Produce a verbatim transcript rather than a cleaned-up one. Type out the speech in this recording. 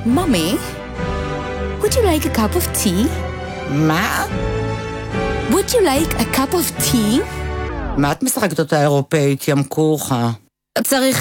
Mommy, would you like a cup of tea? מה? Would you like a cup of tea? מה את משחקת אותה אירופאית, ים כוחה? צריך